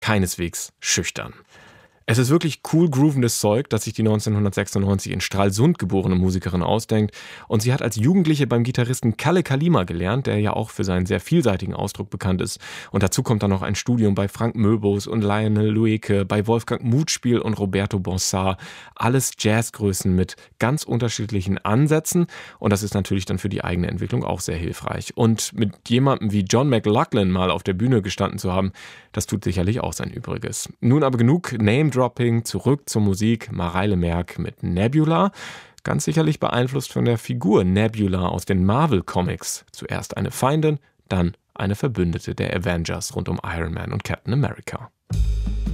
keineswegs schüchtern. Es ist wirklich cool groovendes Zeug, das sich die 1996 in Stralsund geborene Musikerin ausdenkt. Und sie hat als Jugendliche beim Gitarristen Kalle Kalima gelernt, der ja auch für seinen sehr vielseitigen Ausdruck bekannt ist. Und dazu kommt dann noch ein Studium bei Frank Möbus und Lionel Lueke, bei Wolfgang Mutspiel und Roberto Bonsar. Alles Jazzgrößen mit ganz unterschiedlichen Ansätzen. Und das ist natürlich dann für die eigene Entwicklung auch sehr hilfreich. Und mit jemandem wie John McLaughlin mal auf der Bühne gestanden zu haben, das tut sicherlich auch sein Übriges. Nun aber genug Name-Dropping, zurück zur Musik. Mareile Merk mit Nebula. Ganz sicherlich beeinflusst von der Figur Nebula aus den Marvel-Comics. Zuerst eine Feindin, dann eine Verbündete der Avengers rund um Iron Man und Captain America.